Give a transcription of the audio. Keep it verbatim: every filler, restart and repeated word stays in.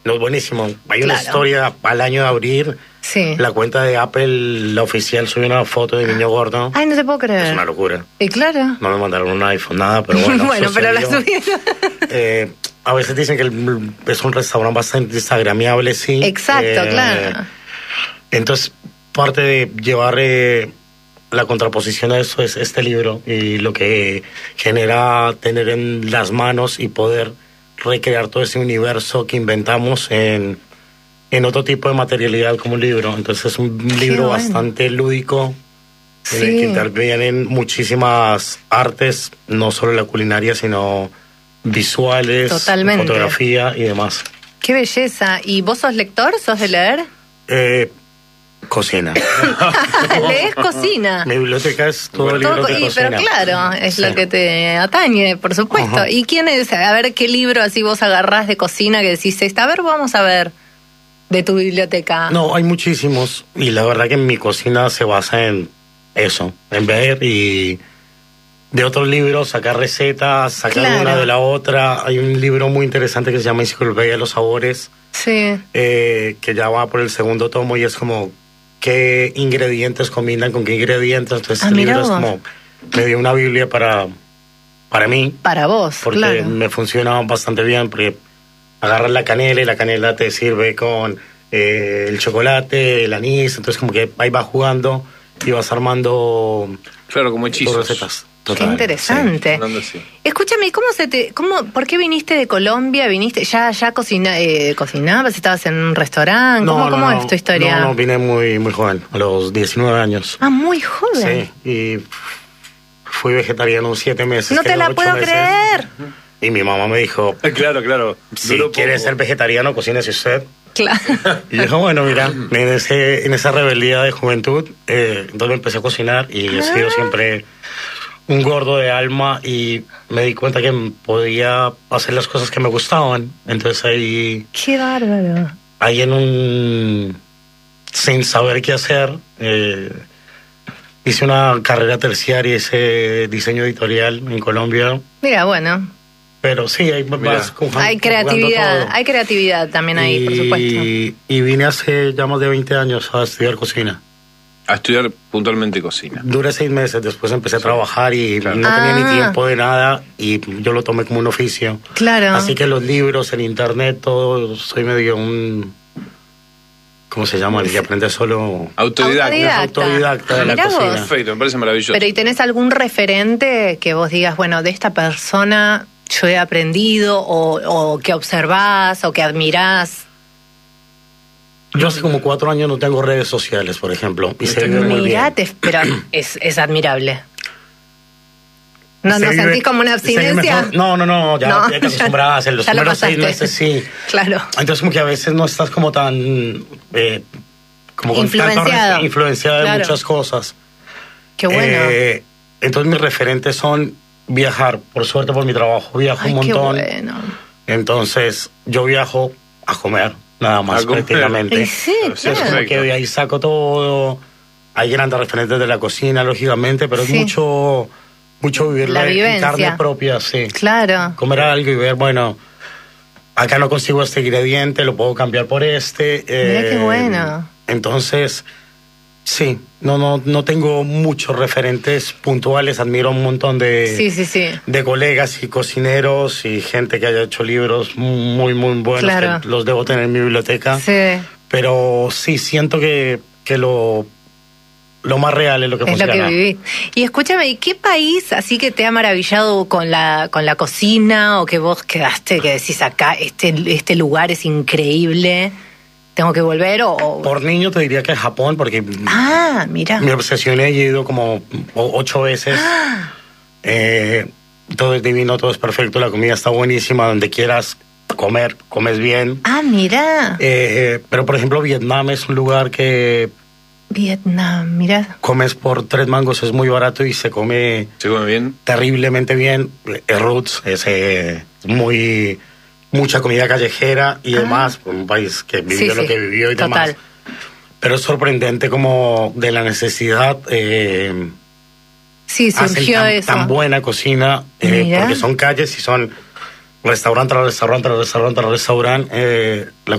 No, es buenísimo. Hay Claro. una historia al año de abrir. Sí. La cuenta de Apple, la oficial, subió una foto de niño gordo. Ay, no te puedo creer. Es una locura. Y claro. No me mandaron un iPhone, nada, pero bueno. Bueno, pero la sucedió. subieron. Eh, a veces dicen que el- es un restaurante bastante instagramiable, sí. Exacto, Eh, claro. Entonces, parte de llevar eh, la contraposición a eso es este libro y lo que genera tener en las manos y poder recrear todo ese universo que inventamos en, en otro tipo de materialidad como un libro. Entonces es un libro bueno. bastante lúdico, en el Sí. que intervienen muchísimas artes, no solo la culinaria, sino visuales, Totalmente. fotografía y demás. Qué belleza. ¿Y vos sos lector? ¿Sos de leer? Eh, cocina. ¿Lees cocina? Mi biblioteca es todo el libro Todo- de y- cocina. pero claro, es Sí. lo que te atañe, por supuesto. Ajá. ¿Y quién es? A ver, ¿qué libro así vos agarrás de cocina que decís, esta? A ver, vamos a ver, de tu biblioteca. No, hay muchísimos y la verdad que mi cocina se basa en eso, en ver y de otros libros sacar recetas, sacar Claro. una de la otra. Hay un libro muy interesante que se llama Enciclopedia de los Sabores, Sí. eh, que ya va por el segundo tomo y es como qué ingredientes combinan con qué ingredientes. Entonces Ah, este mirá libro es vos. como, me dio una Biblia para, para mí, Para vos, porque claro. me funciona bastante bien, porque agarras la canela y la canela te sirve con eh, el chocolate, el anís, entonces como que ahí vas jugando y vas armando Claro, como tus hechizos. recetas. Qué Total, interesante. Hablando así. Escúchame, ¿cómo se te, cómo, por qué viniste de Colombia? ¿Viniste ya, ya cocina, eh, cocinabas? ¿Estabas en un restaurante? sí. ¿Cómo, No, no, cómo no, es tu historia? No, no, vine muy, muy joven, a los diecinueve años. Ah, muy joven. Sí, y fui vegetariano siete meses. No te quedé la ocho puedo meses. creer. Y mi mamá me dijo, Claro, claro. si Duró quiere poco. ser vegetariano, cocínese usted. Claro. Y yo dije, bueno, mira, en, ese, en esa rebeldía de juventud, eh, entonces me empecé a cocinar y he sido Ah. siempre un gordo de alma y me di cuenta que podía hacer las cosas que me gustaban. Entonces ahí, Qué bárbaro. ahí en un... sin saber qué hacer, eh, hice una carrera terciaria, hice diseño editorial en Colombia. Mira, bueno, Pero sí, ahí vas Mira. conjugando- hay conjugando creatividad, todo. hay creatividad también ahí, por Y- supuesto. Y vine hace ya más de veinte años a estudiar cocina. A estudiar puntualmente cocina. Duré seis meses, después empecé a trabajar y Claro. no tenía Ah. ni tiempo de nada y yo lo tomé como un oficio. Claro. Así que los libros, el internet, todo, soy medio un... ¿Cómo se llama? El que aprende solo... Autodidacta. Autodidacta. autodidacta de la Mirá vos. cocina. Perfecto, me parece maravilloso. Pero ¿y tenés algún referente que vos digas, bueno, de esta persona yo he aprendido o, o que observás o que admirás? Yo hace como cuatro años no tengo redes sociales, por ejemplo. Y se vive muy bien. Mirate, pero es, es admirable. ¿No, Se no vive- sentís como una se vive abstinencia? mejor. No, no, no, ya No, ya te acostumbras. En los ya lo primeros seis pasaste. meses sí. Claro. Entonces como que a veces no estás como tan... Eh, como con Influenciado. tanta res- influenciado de Claro. muchas cosas. Qué bueno. Eh, entonces mis referentes son viajar. Por suerte por mi trabajo viajo Ay, un qué montón. bueno. Entonces yo viajo a comer, nada más A comer. prácticamente. Y sí, Sí, Es claro. como que de ahí saco todo. Hay grandes referentes de la cocina, lógicamente, pero Sí. es mucho, mucho vivir La la en vivencia. carne propia, sí. Claro. Comer algo y ver, bueno, acá no consigo este ingrediente, lo puedo cambiar por este. Mirá qué bueno. Entonces, sí, no, no, no tengo muchos referentes puntuales, admiro un montón de, Sí, sí, sí. de colegas y cocineros y gente que haya hecho libros muy, muy buenos, Claro. que los debo tener en mi biblioteca. Sí. Pero sí, siento que, que lo, lo más real es lo que Es lo funciona. que viví. Y escúchame, ¿y qué país así que te ha maravillado con la con la cocina o que vos quedaste, que decís acá, este, este lugar es increíble, tengo que volver o... o- Por niño te diría que Japón, porque Ah, mira. me obsesioné y he ido como o- ocho veces. Ah. Eh, todo es divino, todo es perfecto, la comida está buenísima, donde quieras comer, comes bien. Ah, mira. Eh, pero por ejemplo Vietnam es un lugar que Vietnam, mira. comes por tres mangos, es muy barato y se come ¿Se come bien? terriblemente bien. El Roots es eh, muy mucha comida callejera y Ah. demás, un país que vivió Sí, lo sí. que vivió y Total. demás. Pero es sorprendente como de la necesidad eh, Sí, hacen surgió tan, eso. tan buena cocina, eh, Mira. porque son calles y son restaurante tras restaurante tras restaurante tras restaurante, eh, la